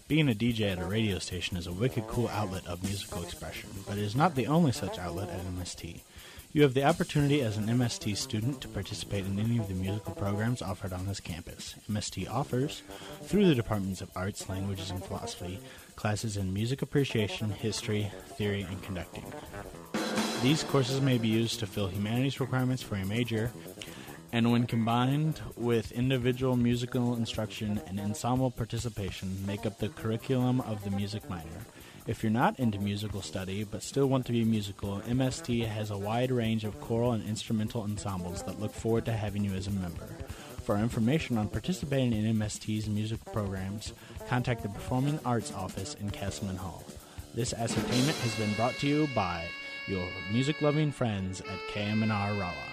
Being a DJ at a radio station is a wicked cool outlet of musical expression, but it is not the only such outlet at MST. You have the opportunity as an MST student to participate in any of the musical programs offered on this campus. MST offers, through the Departments of Arts, Languages, and Philosophy, classes in music appreciation, history, theory, and conducting. These courses may be used to fill humanities requirements for a major, and when combined with individual musical instruction and ensemble participation, make up the curriculum of the music minor. If you're not into musical study but still want to be musical, MST has a wide range of choral and instrumental ensembles that look forward to having you as a member. For information on participating in MST's music programs, contact the Performing Arts Office in Castleman Hall. This ascertainment has been brought to you by your music-loving friends at KMNR Rolla.